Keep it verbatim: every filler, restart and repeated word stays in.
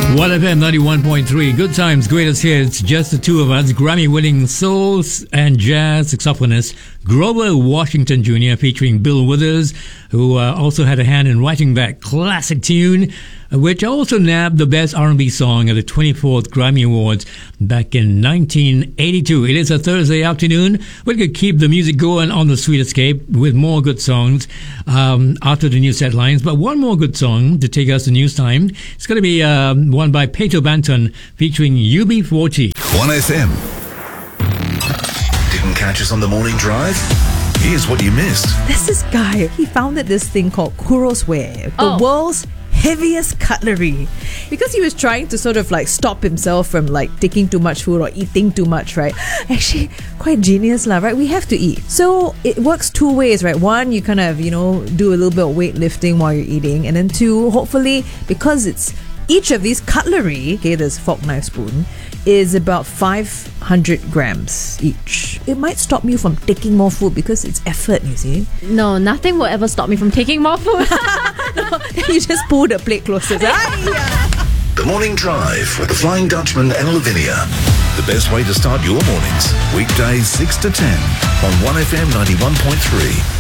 one F M ninety-one point three. Good times, greatest hits. Just the two of us. Grammy-winning soul and jazz saxophonist Grover Washington Junior featuring Bill Withers, who uh, also had a hand in writing that classic tune, which also nabbed the Best R and B Song at the twenty-fourth Grammy Awards back in nineteen eighty-two. It is a Thursday afternoon. We could keep the music going on the Sweet Escape with more good songs um, after the news headlines. But one more good song to take us to news time. It's going to be uh, one by Peter Banton featuring U B forty. one F M. Didn't catch us on the morning drive? Here's what you missed. There's this guy, he founded this thing called Kurosware, the Oh. world's heaviest cutlery, because he was trying to sort of like stop himself from like taking too much food or eating too much, right? Actually, quite genius lah, right? We have to eat. So it works two ways, right? One, you kind of, you know, do a little bit of weightlifting while you're eating, and then two, hopefully, because it's each of these cutlery, okay, there's fork, knife, spoon, is about five hundred grams each. It might stop you from taking more food because it's effort, you see. No, nothing will ever stop me from taking more food. You just pull the plate closer. The Morning Drive with the Flying Dutchman and Lavinia. The best way to start your mornings. Weekdays six to ten on one F M ninety-one point three.